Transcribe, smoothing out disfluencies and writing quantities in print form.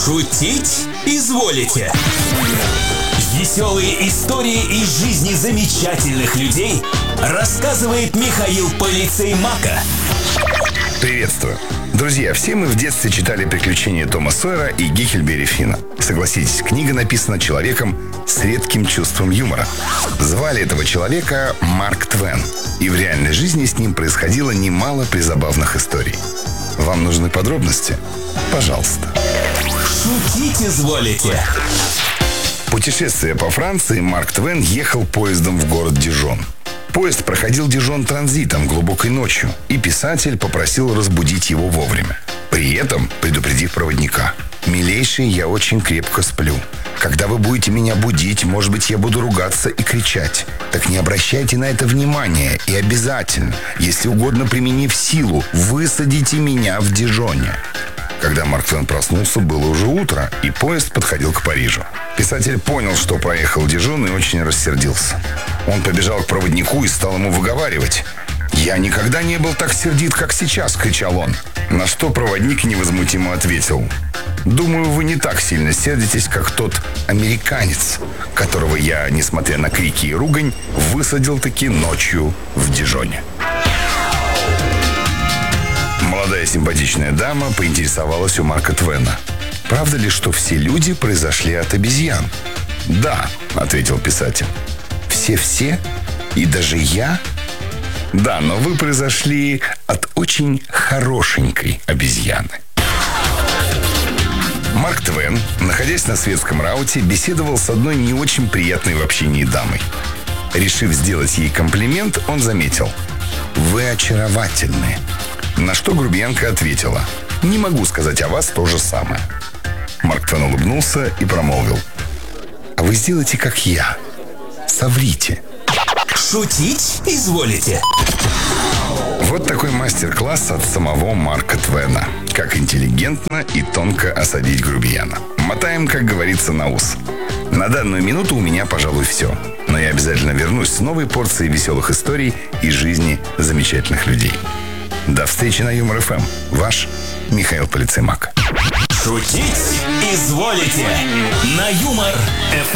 Шутить изволите. Веселые истории из жизни замечательных людей рассказывает Михаил Полицей Мака. Приветствую. Друзья, все мы в детстве читали «Приключения Тома Сойера» и «Гекльберри Финна». Согласитесь, книга написана человеком с редким чувством юмора. Звали этого человека Марк Твен. И в реальной жизни с ним происходило немало призабавных историй. Вам нужны подробности? Пожалуйста. Шутить изволите. Путешествуя по Франции, Марк Твен ехал поездом в город Дижон. Поезд проходил Дижон транзитом глубокой ночью, и писатель попросил разбудить его вовремя. При этом предупредив проводника: «Милейший, я очень крепко сплю. Когда вы будете меня будить, может быть, я буду ругаться и кричать. Так не обращайте на это внимания и обязательно, если угодно применив силу, высадите меня в Дижоне». Когда Марк Твен проснулся, было уже утро, и поезд подходил к Парижу. Писатель понял, что проехал Дижон, и очень рассердился. Он побежал к проводнику и стал ему выговаривать. «Я никогда не был так сердит, как сейчас», — кричал он. На что проводник невозмутимо ответил: «Думаю, вы не так сильно сердитесь, как тот американец, которого я, несмотря на крики и ругань, высадил-таки ночью в Дижоне». Молодая симпатичная дама поинтересовалась у Марка Твена: «Правда ли, что все люди произошли от обезьян?» «Да», — ответил писатель. «Все-все? И даже я?» «Да, но вы произошли от очень хорошенькой обезьяны». Марк Твен, находясь на светском рауте, беседовал с одной не очень приятной в общении дамой. Решив сделать ей комплимент, он заметил: «Вы очаровательны». На что грубиянка ответила: «Не могу сказать о вас то же самое». Марк Твен улыбнулся и промолвил: «А вы сделайте, как я. Соврите». Шутить изволите. Вот такой мастер-класс от самого Марка Твена. Как интеллигентно и тонко осадить грубияна. Мотаем, как говорится, на ус. На данную минуту у меня, пожалуй, все. Но я обязательно вернусь с новой порцией веселых историй из жизни замечательных людей. До встречи на Юмор ФМ. Ваш Михаил Полицей Мак. Шутить изволите на Юмор ФМ.